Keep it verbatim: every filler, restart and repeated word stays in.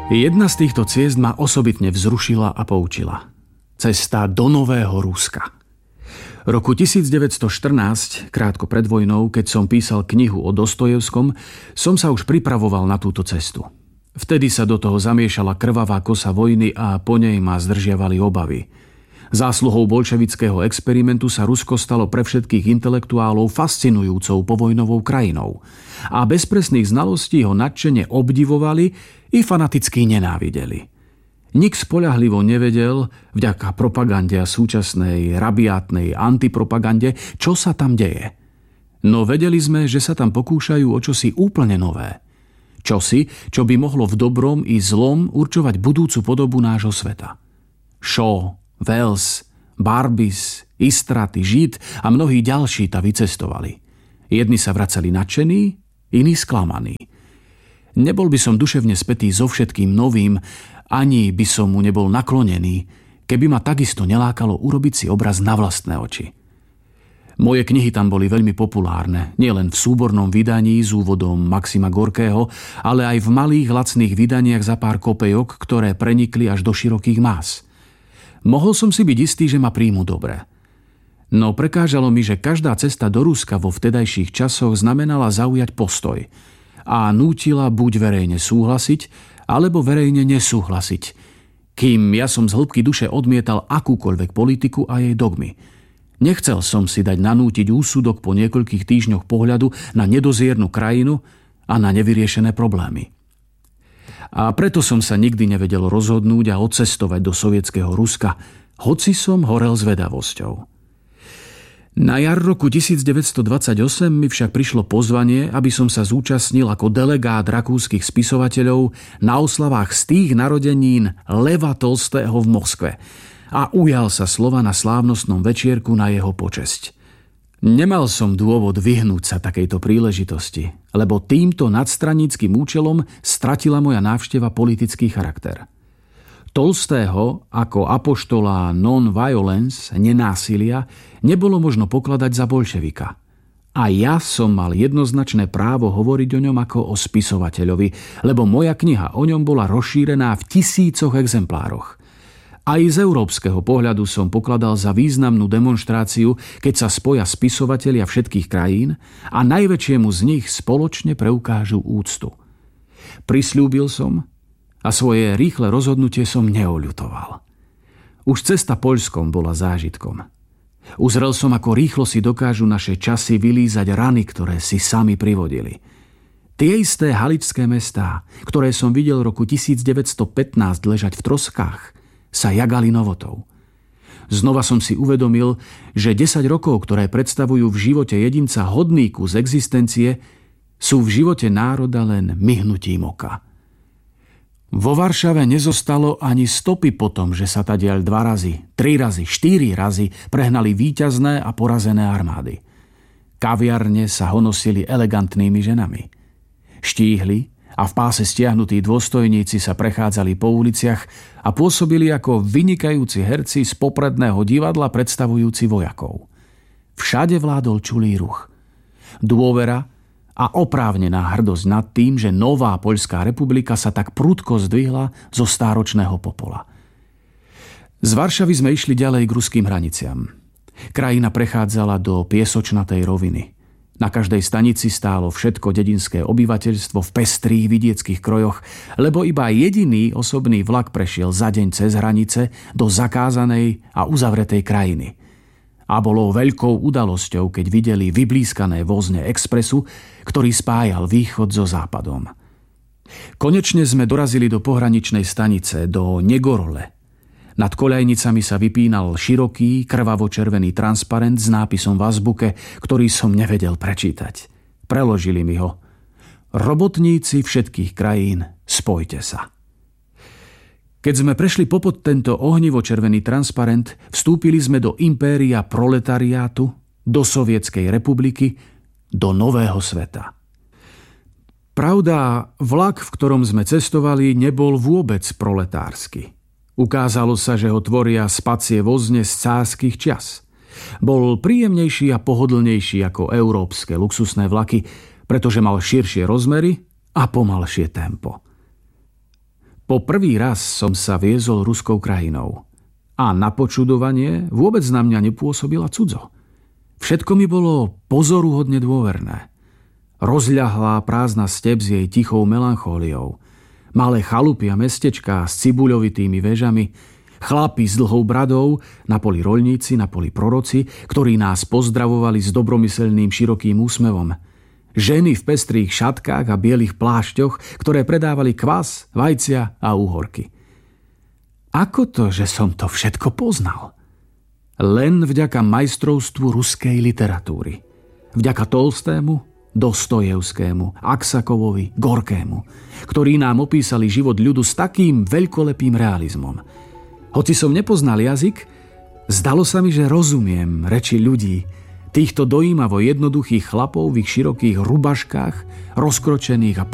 Jedna z týchto ciest ma osobitne vzrušila a poučila. Cesta do Nového Ruska. Roku devätnásťstoštrnásť, krátko pred vojnou, keď som písal knihu o Dostojevskom, som sa už pripravoval na túto cestu. Vtedy sa do toho zamiešala krvavá kosa vojny a po nej ma zdržiavali obavy. Zásluhou bolševického experimentu sa Rusko stalo pre všetkých intelektuálov fascinujúcou povojnovou krajinou a bez presných znalostí ho nadšene obdivovali i fanaticky nenávideli. Nik spoľahlivo nevedel, vďaka propagande a súčasnej rabiátnej antipropagande, čo sa tam deje. No vedeli sme, že sa tam pokúšajú o čosi úplne nové. Čosi, čo by mohlo v dobrom i zlom určovať budúcu podobu nášho sveta. Shaw, Wells, Barbis, Istraty, Žid a mnohí ďalší ta vycestovali. Jedni sa vracali nadšení, iní sklamaní. Nebol by som duševne spätý so všetkým novým, ani by som mu nebol naklonený, keby ma takisto nelákalo urobiť si obraz na vlastné oči. Moje knihy tam boli veľmi populárne, nielen v súbornom vydaní s úvodom Maxima Gorkého, ale aj v malých lacných vydaniach za pár kopejok, ktoré prenikli až do širokých más. Mohol som si byť istý, že ma príjmu dobre. No prekážalo mi, že každá cesta do Ruska vo vtedajších časoch znamenala zaujať postoj a nútila buď verejne súhlasiť, alebo verejne nesúhlasiť, kým ja som z hĺbky duše odmietal akúkoľvek politiku a jej dogmy. Nechcel som si dať nanútiť úsudok po niekoľkých týždňoch pohľadu na nedoziernu krajinu a na nevyriešené problémy. A preto som sa nikdy nevedel rozhodnúť a odcestovať do sovietskeho Ruska, hoci som horel zvedavosťou. Na jar roku devätnásťstodvadsaťosem mi však prišlo pozvanie, aby som sa zúčastnil ako delegát rakúskych spisovateľov na oslavách z tých narodenín Leva Tolstého v Moskve a ujal sa slova na slávnostnom večierku na jeho počesť. Nemal som dôvod vyhnúť sa takejto príležitosti, lebo týmto nadstranickým účelom stratila moja návšteva politický charakter. Tolstého ako apoštola non-violence, nenásilia, nebolo možno pokladať za bolševika. A ja som mal jednoznačné právo hovoriť o ňom ako o spisovateľovi, lebo moja kniha o ňom bola rozšírená v tisícoch exemplároch. Aj z európskeho pohľadu som pokladal za významnú demonštráciu, keď sa spoja spisovatelia všetkých krajín a najväčšiemu z nich spoločne preukážu úctu. Prisľúbil som a svoje rýchle rozhodnutie som neoľutoval. Už cesta Poľskom bola zážitkom. Uzrel som, ako rýchlo si dokážu naše časy vylízať rany, ktoré si sami privodili. Tie isté haličské mestá, ktoré som videl v roku devätnásťstopätnásť ležať v troskách, sa jagali novotou. Znova som si uvedomil, že desať rokov, ktoré predstavujú v živote jedinca hodný kus existencie, sú v živote národa len myhnutím oka. Vo Varšave nezostalo ani stopy po tom, že sa tadiaľ dva razy, tri razy, štyri razy prehnali víťazné a porazené armády. Kaviarne sa honosili elegantnými ženami. Štíhli a v páse stiahnutí dôstojníci sa prechádzali po uliciach a pôsobili ako vynikajúci herci z popredného divadla predstavujúci vojakov. Všade vládol čulý ruch. Dôvera a oprávnená hrdosť nad tým, že nová Poľská republika sa tak prudko zdvihla zo stáročného popola. Z Varšavy sme išli ďalej k ruským hraniciam. Krajina prechádzala do piesočnatej roviny. Na každej stanici stálo všetko dedinské obyvateľstvo v pestrých vidieckých krojoch, lebo iba jediný osobný vlak prešiel za deň cez hranice do zakázanej a uzavretej krajiny. A bolo veľkou udalosťou, keď videli vyblískané vozne expresu, ktorý spájal východ so západom. Konečne sme dorazili do pohraničnej stanice, do Negorole. Nad koľajnicami sa vypínal široký, krvavo-červený transparent s nápisom v azbuke, ktorý som nevedel prečítať. Preložili mi ho. Robotníci všetkých krajín, spojte sa. Keď sme prešli popod tento ohnivo-červený transparent, vstúpili sme do impéria proletariátu, do Sovietskej republiky, do nového sveta. Pravda, vlak, v ktorom sme cestovali, nebol vôbec proletársky. Ukázalo sa, že ho tvoria spacie vozne z cárskych čias. Bol príjemnejší a pohodlnejší ako európske luxusné vlaky, pretože mal širšie rozmery a pomalšie tempo. Po prvý raz som sa viezol ruskou krajinou. A na počudovanie vôbec na mňa nepôsobila cudzo. Všetko mi bolo pozoruhodne dôverné. Rozľahlá prázdna step s jej tichou melanchóliou, malé chalupy a mestečká s cibuľovitými vežami, chlapi s dlhou bradou, na poli roľníci, na poli proroci, ktorí nás pozdravovali s dobromyselným širokým úsmevom. Ženy v pestrých šatkách a bielých plášťoch, ktoré predávali kvas, vajcia a úhorky. Ako to, že som to všetko poznal? Len vďaka majstrovstvu ruskej literatúry. Vďaka Tolstému, Dostojevskému, Aksakovovi, Gorkému, ktorí nám opísali život ľudu s takým veľkolepým realizmom. Hoci som nepoznal jazyk, zdalo sa mi, že rozumiem reči ľudí, týchto dojímavo jednoduchých chlapov v ich širokých rubaškách, rozkročených a